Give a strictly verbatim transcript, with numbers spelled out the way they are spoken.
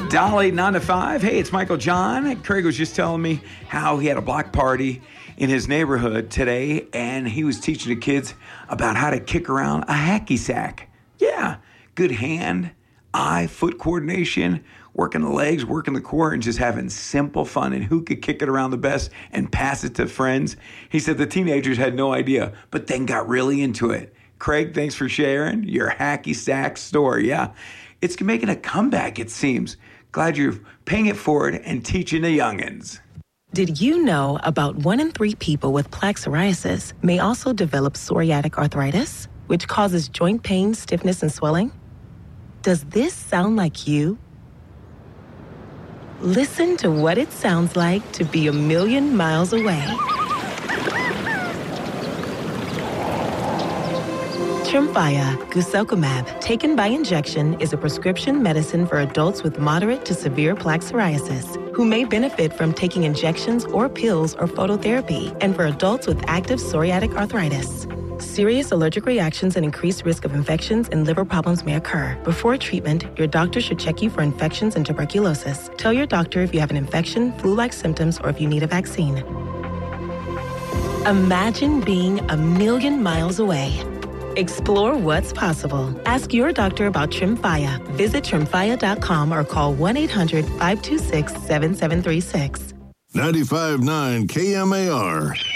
Dolly, nine to five. Hey, it's Michael John. Craig was just telling me how he had a block party in his neighborhood today, and he was teaching the kids about how to kick around a hacky sack. Yeah, good hand, eye, foot coordination, working the legs, working the core, and just having simple fun, and who could kick it around the best and pass it to friends. He said the teenagers had no idea, but then got really into it. Craig, thanks for sharing your hacky sack story. Yeah, it's making a comeback, it seems. Glad you're paying it forward and teaching the youngins. Did you know about one in three people with plaque psoriasis may also develop psoriatic arthritis, which causes joint pain, stiffness, and swelling? Does this sound like you? Listen to what it sounds like to be a million miles away. Tremfya, guselkumab, taken by injection, is a prescription medicine for adults with moderate to severe plaque psoriasis who may benefit from taking injections or pills or phototherapy, and for adults with active psoriatic arthritis. Serious allergic reactions and increased risk of infections and liver problems may occur. Before treatment, your doctor should check you for infections and tuberculosis. Tell your doctor if you have an infection, flu-like symptoms, or if you need a vaccine. Imagine being a million miles away. Explore what's possible. Ask your doctor about Tremfya. Visit tremfya dot com or call one eight hundred five two six seven seven three six. ninety-five point nine K M A R.